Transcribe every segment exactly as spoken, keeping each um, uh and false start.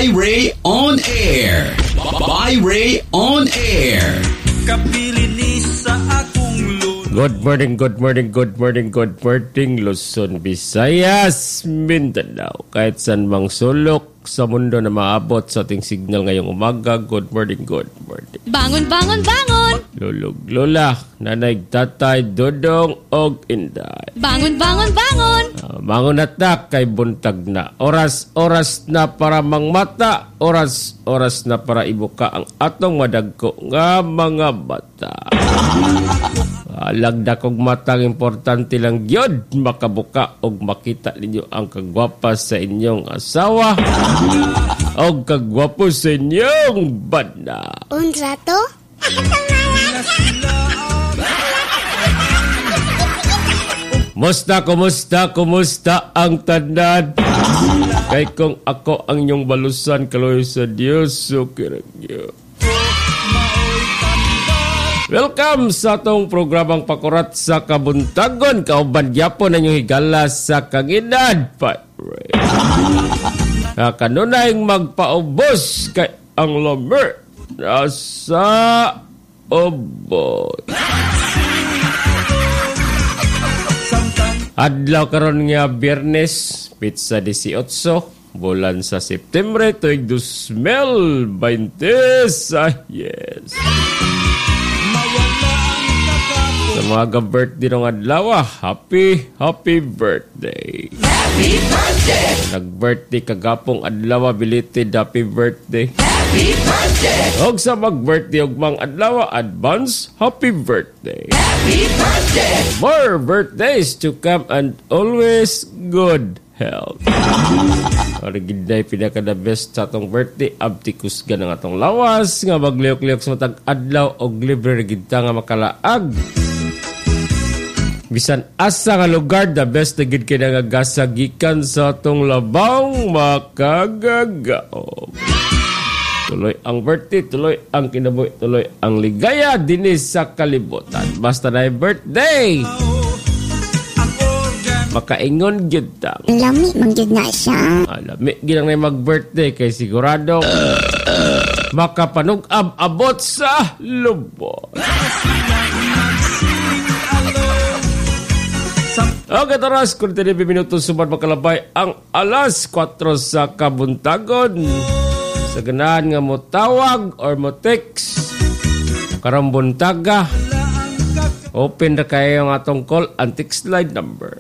Byray on Air. Byray on Air. Kapili ni sa akong luto. Good morning, good morning, good morning, good morning, Luzon, Visayas, Mindanao. Kahit saan mang sulok sa mundo na maabot sa ating signal ngayong umaga, good morning, good morning. Bangon, bangon, bangon! Lulog, lula, nanay, tatay, dodong, og inday. Bangon, bangon, bangon! Uh, bangon at na kay buntag na. Oras, oras na para mangmata. Oras, oras na para ibuka ang atong madagko nga mga bata. Alagda kog matang importante lang gyud makabuka og makita ninyo ang kagwapa sa inyong asawa og kagwapo sa inyong bana. Unsa to? Musta, kumusta, kumusta ang tanan? Kay kung ako ang inyong balusan kaloy sa Dios, so kiragyo. Welcome sa atong programang Pakurat sa Kabuntagon. Kauban gyapon na inyong higala sa kangidad. Byray. Kanunay magpaubos kay ang lamer nasa obot. Adlaw karon nga Biyernes, pizza eighteen, bulan sa September tuig twenty twenty. Yes. Sa mga ka-birthday ng adlaw, happy, happy birthday. Happy birthday. Nag-birthday kagapong adlaw, belated happy birthday. Happy birthday. Og sa mag-birthday og mang adlaw, advance happy birthday. Happy birthday. More birthdays to come and always good health. Original pinaka the best sa atong birthday, abtikus ka ng atong lawas nga magliok-liok sa matag adlaw og libre gid ta nga makalaag. Bisan asa nga lugar, the best na gid kay nga gasagikan sa atong labang makagagaom. Tuloy ang birthday, tuloy ang kinabuhi, tuloy ang ligaya dinis sa kalibutan. Basta na birthday, makaingon gyud ta. Lami man gyud na siya. Lami gyud na mag-birthday kay sigurado makapanug-ab abot sa lubot. Okay, taras, kung tinipi minutos sumad makalabay ang alas four sa kabuntagon. Sa ganahan nga mo tawag or mo text karong buntaga, open na kayo ang atong call and text line number.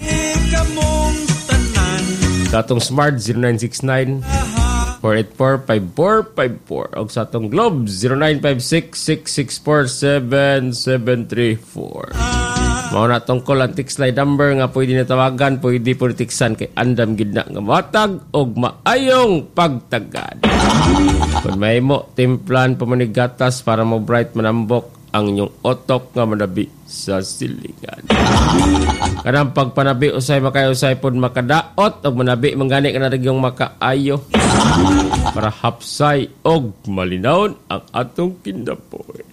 Sa atong smart zero nine six nine, four eight four, five four five four o sa atong globe zero nine five six, six six four, seven seven three four. Mao na atong call and text line number nga pwede na tawagan, pwede po tiksan kay andam gid na nga matag og maayong pagtagad. Kung may mo timplan pamanigatas para mo bright manambok ang inyong otok nga manabi sa silingan. Kanang pagpanabi usay makayusay pod makadaot o manabi manggani ka na yung makaayo para hapsay og malinawon ang atong kindapoy.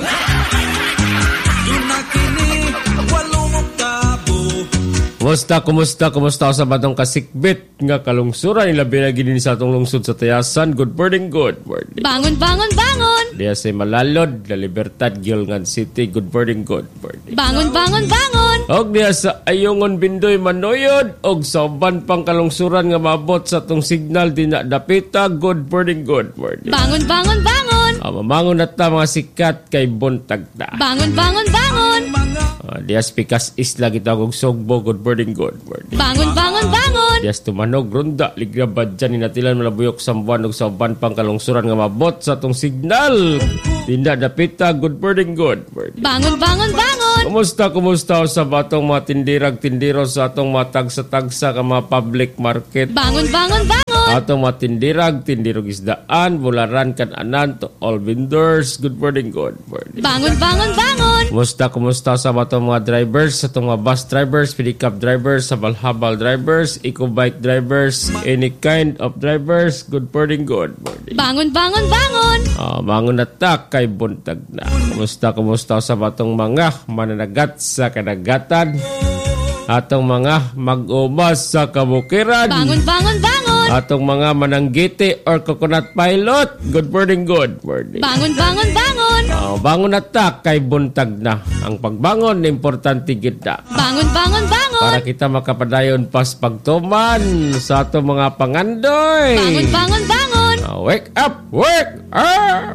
Kumusta, kumusta, kumusta sa batong kasikbit nga kalungsuran ilabi na ginin sa atong lungsod sa Tayasan. Good morning, good morning. Bangon, bangon, bangon! Diya sa Malalod, La Libertad, Gilngan City. Good morning, good morning. Bangon, bangon, bangon! Og diya sa Ayungon, Bindoy, Manoyod. Og sa uban pang kalungsuran nga mabot sa atong signal din na dapita. Good morning, good morning. Bangon, bangon, bangon! Ah, mamangon na ta mga sikat kay buntag na. Bangon, bangon, bangon! Uh, Dias Pikas Isla Gitagog Sogbo. Good morning, good morning. Bangon, bangon, bangon! Dias Tumanog Ronda Ligrabad dyan inatilan malabuyok sa buwan ug sa uban pang kalungsuran nga mabot sa atong signal. Tinda dapita. Good morning, good morning. Bangon, bangon, bangon! Kumusta, kumusta sa batong mga tindirag tindiro sa atong mga tagsa-tagsa ka mga public market. Bangon, bangon, bangon! Atong mga tindirag, tindirog isdaan, bularan kan-anan to all vendors. Good morning, good morning. Bangon, bangon, bangon! Kumusta, kumusta sa atong mga drivers, sa atong mga bus drivers, pedicab drivers, habal-habal drivers, eco-bike drivers, any kind of drivers. Good morning, good morning. Bangon, bangon, bangon! Uh, bangon na ta kay buntag na. Kumusta, kumusta sa atong mga mananagat sa kadagatan, atong mga mag-umas sa kabukiran. Bangon, bangon, bangon! Atong mga mananggiti or coconut pilot. Good morning, good morning. Bangon, bangon, bangon. Oh, bangon at tak kay buntag na. Ang pagbangon importante kita. Bangon, bangon, bangon. Para kita makapadayon pas pagtuman sa atong mga pangandoy. Bangon, bangon, bangon. Oh, wake up, wake up.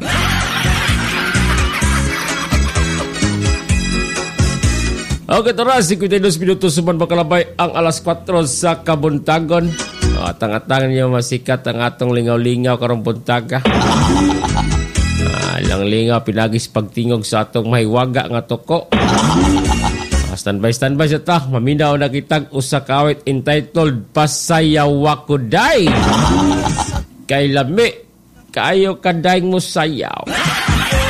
Okay, toras, fifty-two minutos suman makalabay ang alas kwatro sa kabuntagon. Oh, tangat-tangan niyo masikat ang atong lingaw-lingaw karong buntaga. Ah, lang lingaw pinagis pagtingog sa atong mahiwaga nga toko. Ah, standby standby sa ta, maminaw na kitag usa ka awit entitled Pasayaw Ako Day. Kay lami kayo kadayng mo sayaw.